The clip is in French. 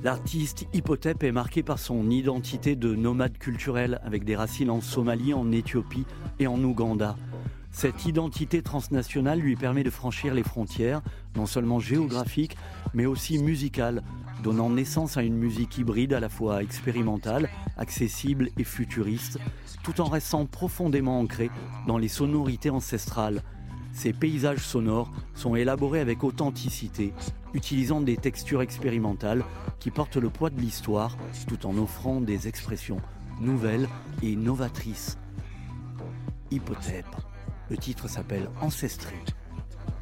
L'artiste Imhotep est marqué par son identité de nomade culturel avec des racines en Somalie, en Éthiopie et en Ouganda. Cette identité transnationale lui permet de franchir les frontières, non seulement géographiques, mais aussi musicales, donnant naissance à une musique hybride à la fois expérimentale, accessible et futuriste, tout en restant profondément ancré dans les sonorités ancestrales. Ces paysages sonores sont élaborés avec authenticité, utilisant des textures expérimentales qui portent le poids de l'histoire, tout en offrant des expressions nouvelles et novatrices. Imhotep. Le titre s'appelle Ancestry.